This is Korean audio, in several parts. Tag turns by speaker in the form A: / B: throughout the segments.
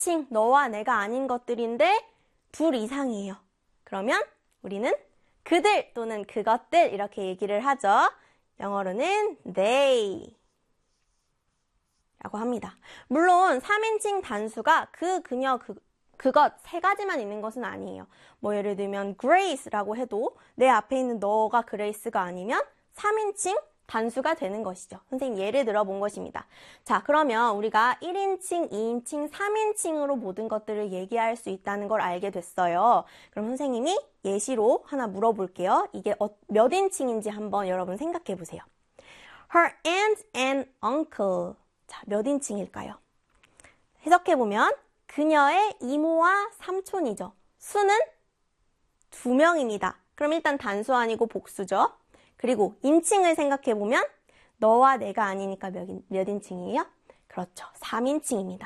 A: 비대칭, 너와 내가 아닌 것들인데 둘 이상이에요. 그러면 우리는 그들 또는 그것들 이렇게 얘기를 하죠. 영어로는 they 라고 합니다. 물론 3인칭 단수가 그, 그녀, 그것 세 가지만 있는 것은 아니에요. 뭐 예를 들면 Grace라고 해도 내 앞에 있는 너가 Grace가 아니면 3인칭 단수가 되는 것이죠. 선생님 예를 들어 본 것입니다. 자, 그러면 우리가 1인칭, 2인칭, 3인칭으로 모든 것들을 얘기할 수 있다는 걸 알게 됐어요. 그럼 선생님이 예시로 하나 물어볼게요. 이게 몇 인칭인지 한번 여러분 생각해 보세요. Her aunt and uncle. 자, 몇 인칭일까요? 해석해보면 그녀의 이모와 삼촌이죠. 수는 2명입니다. 그럼 일단 단수 아니고 복수죠. 그리고 인칭을 생각해보면 너와 내가 아니니까 몇 인칭이에요? 그렇죠. 3인칭입니다.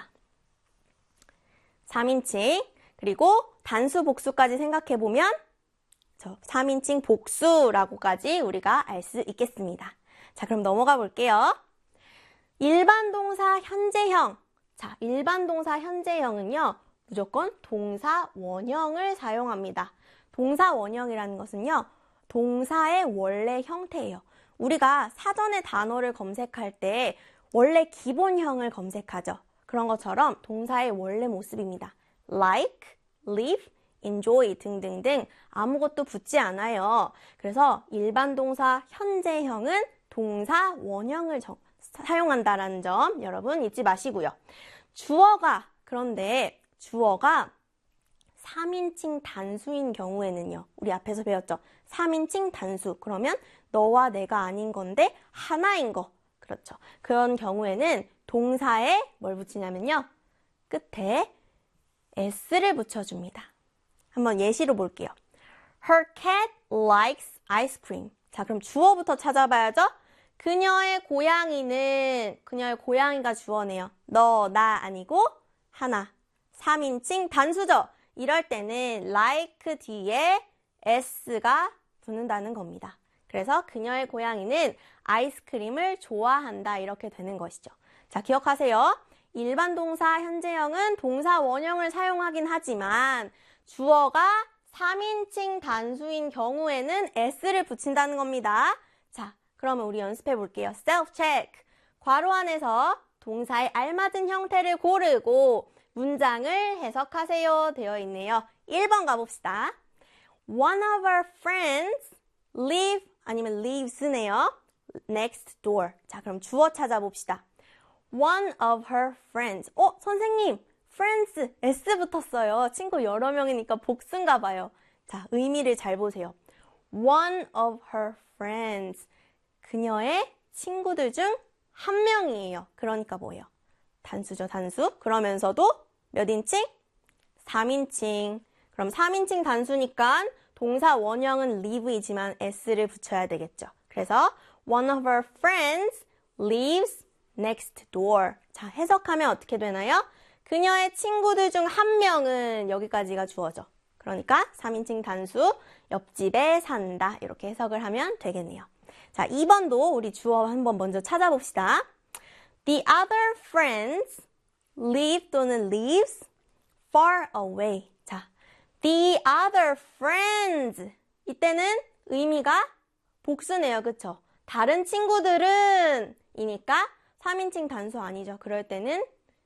A: 3인칭. 그리고 단수 복수까지 생각해보면 3인칭 복수라고까지 우리가 알 수 있겠습니다. 자, 그럼 넘어가 볼게요. 일반 동사 현재형. 자, 일반 동사 현재형은요, 무조건 동사 원형을 사용합니다. 동사 원형이라는 것은요, 동사의 원래 형태예요. 우리가 사전에 단어를 검색할 때 원래 기본형을 검색하죠. 그런 것처럼 동사의 원래 모습입니다. like, live, enjoy 등등등 아무것도 붙지 않아요. 그래서 일반 동사 현재형은 동사 원형을 사용한다는 점 여러분 잊지 마시고요. 그런데 주어가 3인칭 단수인 경우에는요. 우리 앞에서 배웠죠. 3인칭 단수. 그러면 너와 내가 아닌 건데 하나인 거. 그렇죠. 그런 경우에는 동사에 뭘 붙이냐면요. 끝에 s를 붙여줍니다. 한번 예시로 볼게요. Her cat likes ice cream. 자, 그럼 주어부터 찾아봐야죠. 그녀의 고양이가 주어네요. 너, 나 아니고 하나. 3인칭 단수죠. 이럴 때는 like 뒤에 s가 붙는다는 겁니다. 그래서 그녀의 고양이는 아이스크림을 좋아한다 이렇게 되는 것이죠. 자, 기억하세요. 일반 동사 현재형은 동사 원형을 사용하긴 하지만 주어가 3인칭 단수인 경우에는 s를 붙인다는 겁니다. 자, 그러면 우리 연습해 볼게요. self-check. 괄호 안에서 동사에 알맞은 형태를 고르고 문장을 해석하세요 되어 있네요. 1번 가봅시다. One of our friends lives,네요. next door. 자, 그럼 주어 찾아봅시다. One of her friends. 선생님, friends, s 붙었어요. 친구 여러 명이니까 복수인가 봐요. 자, 의미를 잘 보세요. One of her friends. 그녀의 친구들 중 한 명이에요. 그러니까 뭐예요? 단수죠, 단수. 그러면서도 몇 인칭? 3인칭. 그럼 3인칭 단수니까 동사 원형은 live이지만 s를 붙여야 되겠죠. 그래서 one of her friends lives next door. 자, 해석하면 어떻게 되나요? 그녀의 친구들 중 한 명은 여기까지가 주어져. 그러니까 3인칭 단수, 옆집에 산다. 이렇게 해석을 하면 되겠네요. 자, 2번도 우리 주어 한번 먼저 찾아봅시다. The other friends live 또는 lives far away. 자, the other friends. 이때는 의미가 복수네요. 그쵸? 다른 친구들은 이니까 3인칭 단수 아니죠. 그럴 때는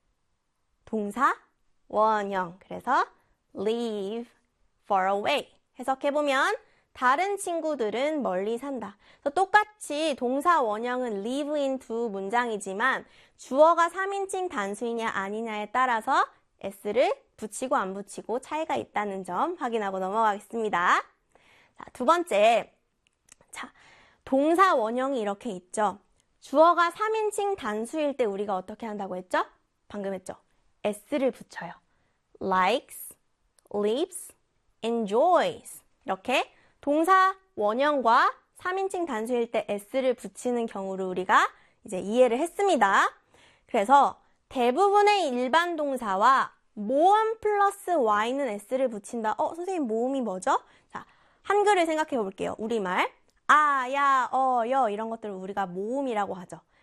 A: 동사 원형. 그래서 live far away. 해석해보면 다른 친구들은 멀리 산다. 똑같이 동사 원형은 live인 두 문장이지만 주어가 3인칭 단수이냐 아니냐에 따라서 s를 붙이고 안 붙이고 차이가 있다는 점 확인하고 넘어가겠습니다. 자, 두 번째. 자, 동사 원형이 이렇게 있죠. 주어가 3인칭 단수일 때 우리가 어떻게 한다고 했죠? 방금 했죠? s를 붙여요. likes, lives, enjoys. 이렇게 동사 원형과 3인칭 단수일 때 s를 붙이는 경우를 우리가 이제 이해를 했습니다. 그래서 대부분의 일반 동사와 모음 플러스 y는 s를 붙인다. 선생님 모음이 뭐죠? 자, 한글을 생각해 볼게요. 우리말. 아, 야, 여 이런 것들을 우리가 모음이라고 하죠.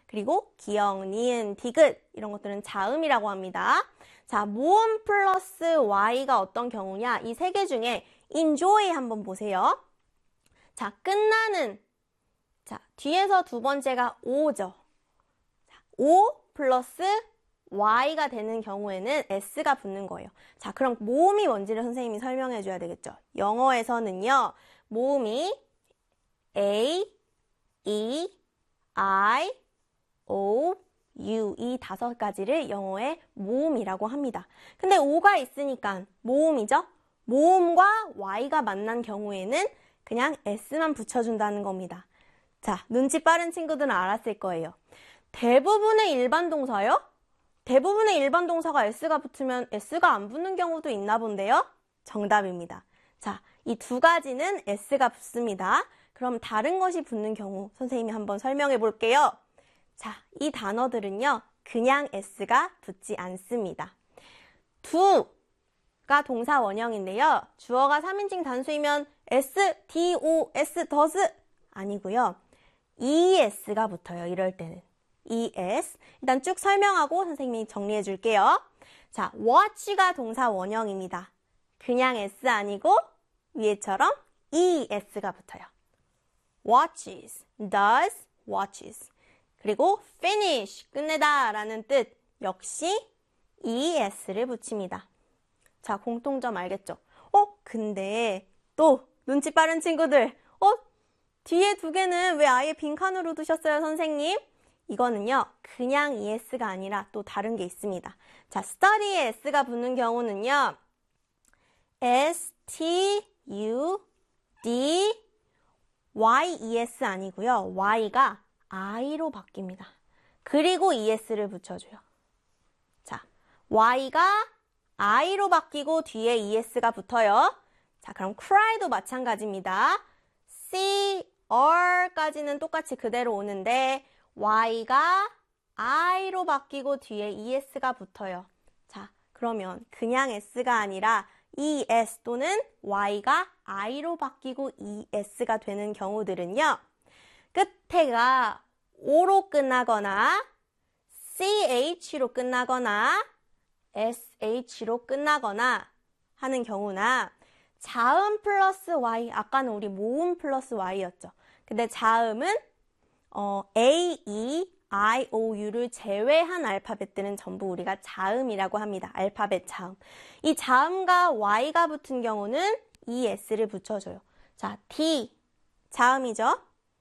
A: 그리고 기역, 니은, 디귿 이런 것들은 자음이라고 합니다. 자, 모음 플러스 y가 어떤 경우냐? 이 세 개 중에 enjoy 한번 보세요. 자, 끝나는. 자, 뒤에서 두 번째가 o죠. 자, o 플러스 y가 되는 경우에는 s가 붙는 거예요. 자, 그럼 모음이 뭔지를 선생님이 설명해 줘야 되겠죠. 영어에서는요, 모음이 A, E, I, O, U 이 5가지를 영어의 모음이라고 합니다. 근데 O가 있으니까 모음이죠? 모음과 Y가 만난 경우에는 그냥 S만 붙여준다는 겁니다. 자, 눈치 빠른 친구들은 알았을 거예요. 대부분의 일반 동사요? 대부분의 일반 동사가 S가 붙으면 S가 안 붙는 경우도 있나 본데요? 정답입니다. 자, 이 2가지는 S가 붙습니다. 그럼 다른 것이 붙는 경우 선생님이 한번 설명해 볼게요. 자, 이 단어들은요, 그냥 S가 붙지 않습니다. do가 동사 원형인데요. 주어가 3인칭 단수이면 S, do, s, does 아니고요. es가 붙어요. 이럴 때는. es. 일단 쭉 설명하고 선생님이 정리해 줄게요. 자, watch가 동사 원형입니다. 그냥 s 아니고 위에처럼 es가 붙어요. watches, does, watches. 그리고 finish, 끝내다 라는 뜻 역시 es를 붙입니다. 자, 공통점 알겠죠? 근데 또 눈치 빠른 친구들, 뒤에 2개는 왜 아예 빈칸으로 두셨어요, 선생님? 이거는요, 그냥 es가 아니라 또 다른 게 있습니다. 자, study에 s가 붙는 경우는요, s, t, u, d, y, es 아니고요. y가 i로 바뀝니다. 그리고 es를 붙여줘요. 자, y가 i로 바뀌고 뒤에 es가 붙어요. 자, 그럼 cry도 마찬가지입니다. c, r까지는 똑같이 그대로 오는데 y가 i로 바뀌고 뒤에 es가 붙어요. 자, 그러면 그냥 s가 아니라 es 또는 y가 i로 바뀌고 es가 되는 경우들은요. 끝에가 o로 끝나거나 ch로 끝나거나 sh로 끝나거나 하는 경우나 자음 플러스 y, 아까는 우리 모음 플러스 y였죠. 근데 자음은 a, e, i, o, u를 제외한 알파벳들은 전부 우리가 자음이라고 합니다. 알파벳 자음. 이 자음과 y가 붙은 경우는 es를 붙여줘요. 자, t 자음이죠.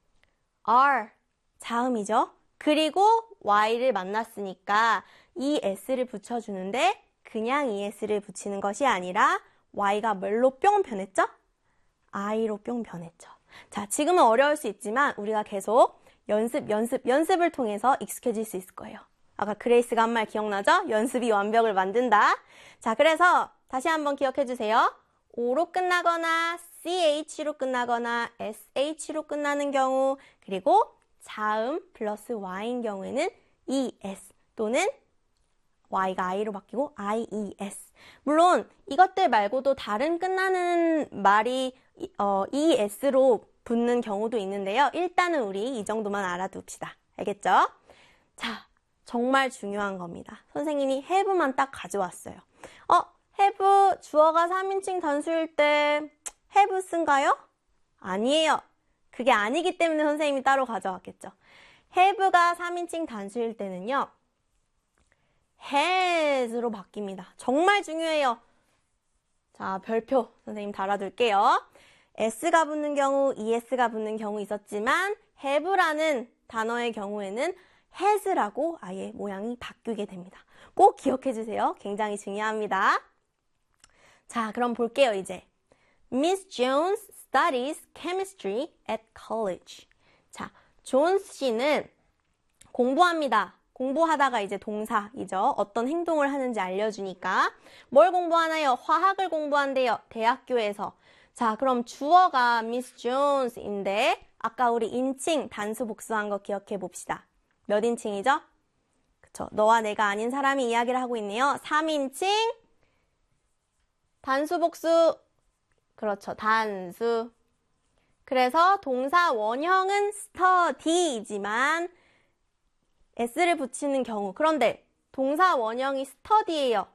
A: r 자음이죠. 그리고 y를 만났으니까 es를 붙여주는데 그냥 es를 붙이는 것이 아니라 y가 뭘로 뿅 변했죠? i로 뿅 변했죠. 자, 지금은 어려울 수 있지만 우리가 계속 연습을 통해서 익숙해질 수 있을 거예요. 아까 그레이스가 한 말 기억나죠? 연습이 완벽을 만든다. 자, 그래서 다시 한번 기억해 주세요. o로 끝나거나 ch로 끝나거나 sh로 끝나는 경우, 그리고 자음 플러스 y인 경우에는 es 또는 y가 i로 바뀌고 ies. 물론 이것들 말고도 다른 끝나는 말이 es로 붙는 경우도 있는데요. 일단은 우리 이 정도만 알아둡시다. 알겠죠? 자, 정말 중요한 겁니다. 선생님이 have만 딱 가져왔어요. have 주어가 3인칭 단수일 때 have 쓴가요? 아니에요. 그게 아니기 때문에 선생님이 따로 가져왔겠죠. have가 3인칭 단수일 때는요. has로 바뀝니다. 정말 중요해요. 자, 별표 선생님 달아둘게요. s가 붙는 경우, es가 붙는 경우 있었지만 have라는 단어의 경우에는 has라고 아예 모양이 바뀌게 됩니다. 꼭 기억해 주세요. 굉장히 중요합니다. 자, 그럼 볼게요, 이제. Miss Jones studies chemistry at college. 자, 존스 씨는 공부합니다. 공부하다가 이제 동사이죠. 어떤 행동을 하는지 알려주니까. 뭘 공부하나요? 화학을 공부한대요. 대학교에서. 자, 그럼 주어가 Miss Jones인데 아까 우리 인칭 단수 복수한 거 기억해 봅시다. 몇 인칭이죠? 그쵸. 너와 내가 아닌 사람이 이야기를 하고 있네요. 3인칭 단수 복수. 그렇죠. 단수. 그래서 동사 원형은 study이지만 s를 붙이는 경우. 그런데 동사 원형이 study예요.